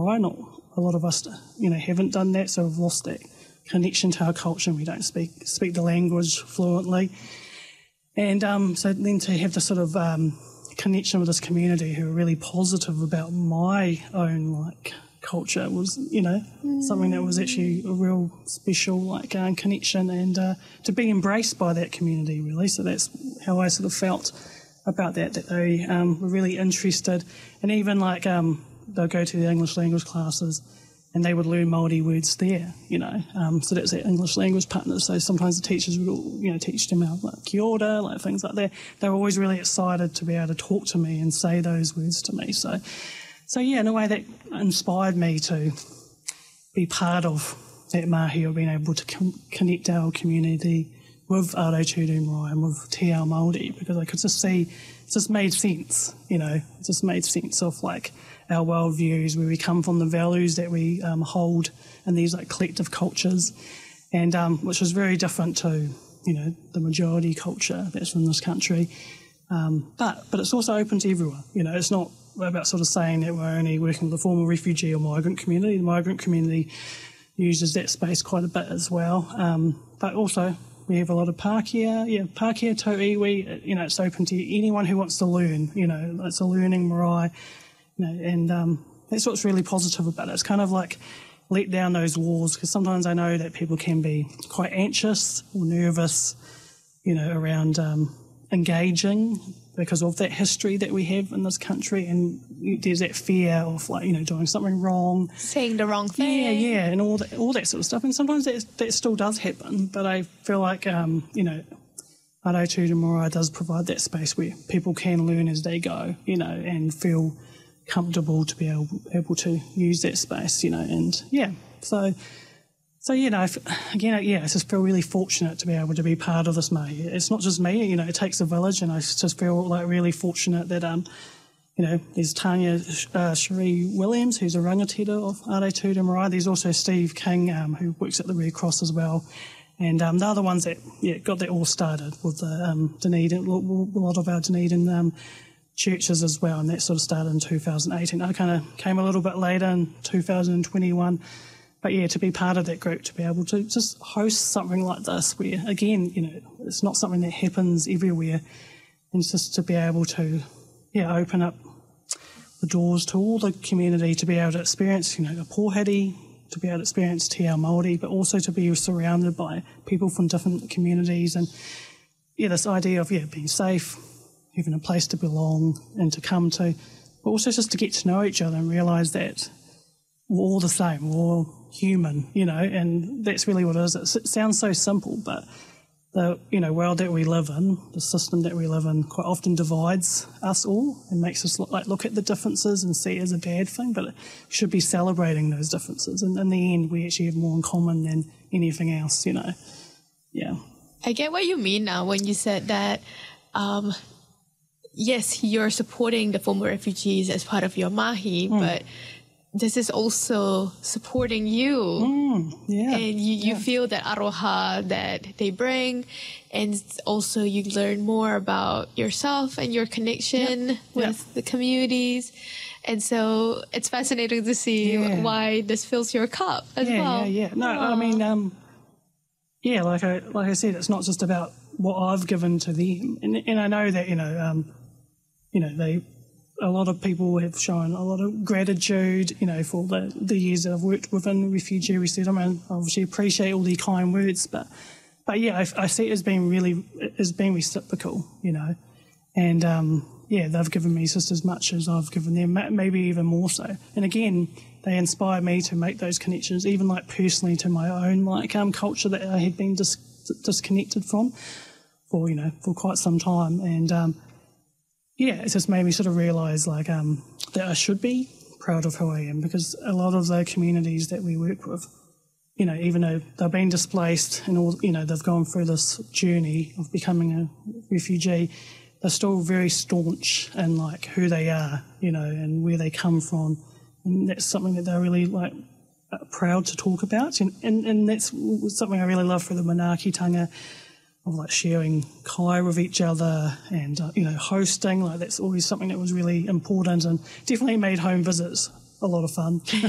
marae. Not a lot of us, haven't done that, so we've lost that connection to our culture and we don't speak the language fluently. And so then to have this sort of connection with this community who are really positive about my own culture was, something that was actually a real special connection, and to be embraced by that community really. So that's how I sort of felt about that they were really interested, and even they'll go to the English language classes and they would learn Māori words there, so that's their English language partners. So sometimes the teachers would, teach them kia ora, things like that. They were always really excited to be able to talk to me and say those words to me. So yeah, in a way that inspired me to be part of that mahi of being able to connect our community with Aotearoa Marae and with Te Ao Māori, because I could just see it just made sense, it just made sense of our worldviews, where we come from, the values that we hold in these collective cultures, and which is very different to the majority culture that's in this country. But it's also open to everyone. It's not about sort of saying that we're only working with the former refugee or migrant community. The migrant community uses that space quite a bit as well. But also we have a lot of Pākehā, Pākehā tau iwi. It's open to anyone who wants to learn. It's a learning marae. And that's what's really positive about it. It's kind of let down those walls, because sometimes I know that people can be quite anxious or nervous, around engaging because of that history that we have in this country, and there's that fear of doing something wrong, saying the wrong thing, and all that sort of stuff. And sometimes that still does happen, but I feel Aotearoa Marae does provide that space where people can learn as they go, and feel comfortable to be able to use that space, and I just feel really fortunate to be able to be part of this mahi. It's not just me, it takes a village, and I just feel really fortunate that there's Tanya Cherie Williams, who's a rangatira of Aotearoa Marae. There's also Steve King, who works at the Red Cross as well, and they're the ones that got that all started with the Dunedin, a lot of our Dunedin churches as well, and that sort of started in 2018. I kind of came a little bit later in 2021, but to be part of that group, to be able to just host something like this, where again, it's not something that happens everywhere, and just to be able to, open up the doors to all the community to be able to experience, a pōheri, to be able to experience Te Ao Māori, but also to be surrounded by people from different communities, and this idea of being safe, having a place to belong and to come to, but also just to get to know each other and realise that we're all the same, we're all human, and that's really what it is. It sounds so simple, but the world that we live in, the system that we live in, quite often divides us all and makes us look at the differences and see it as a bad thing, but we should be celebrating those differences, and in the end we actually have more in common than anything else, I get what you mean now when you said that yes, you're supporting the former refugees as part of your mahi, but this is also supporting you. And you feel that aroha that they bring, and also you learn more about yourself and your connection with the communities. And so it's fascinating to see why this fills your cup as well. No, I mean, like I said, it's not just about what I've given to them. And I know that, a lot of people have shown a lot of gratitude, for the years that I've worked within refugee resettlement. I obviously appreciate all the kind words, but I see it as being reciprocal, and they've given me just as much as I've given them, maybe even more so. And again, they inspire me to make those connections, even personally to my own culture that I had been disconnected from for quite some time, and it just made me sort of realise that I should be proud of who I am, because a lot of the communities that we work with, even though they've been displaced and all, they've gone through this journey of becoming a refugee, they're still very staunch in who they are, and where they come from, and that's something that they're really proud to talk about, and that's something I really love for the manaakitanga, of sharing kai with each other, and hosting. That's always something that was really important, and definitely made home visits a lot of fun.